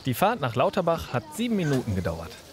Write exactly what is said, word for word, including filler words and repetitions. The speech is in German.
Die Fahrt nach Lauterbach hat sieben Minuten gedauert.